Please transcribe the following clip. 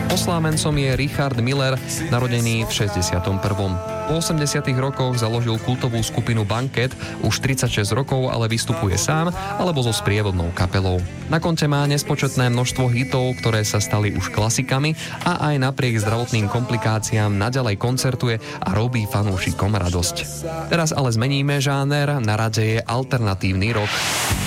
Oslávencom je Richard Miller, narodený v 61. Po 80. rokoch založil kultovú skupinu Banket, už 36 rokov ale vystupuje sám alebo so sprievodnou kapelou. Na konte má nespočetné množstvo hitov, ktoré sa stali už klasikami a aj napriek zdravotným komplikáciám naďalej koncertuje a robí fanúšikom radosť. Teraz ale zmeníme žáner, na rade je alternatívny rock.